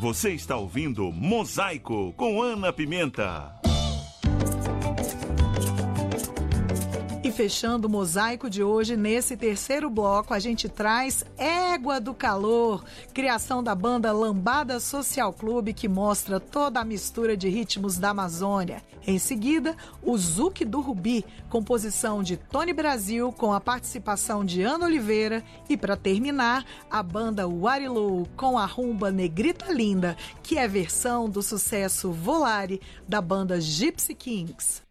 Você está ouvindo Mosaico com Ana Pimenta. E fechando o Mosaico de hoje, nesse terceiro bloco, a gente traz Égua do Calor, criação da banda Lambada Social Clube, que mostra toda a mistura de ritmos da Amazônia. Em seguida, o Zuki do Rubi, composição de Tony Brasil, com a participação de Ana Oliveira. E para terminar, a banda Warilou, com a rumba Negrita Linda, que é versão do sucesso Volare, da banda Gypsy Kings.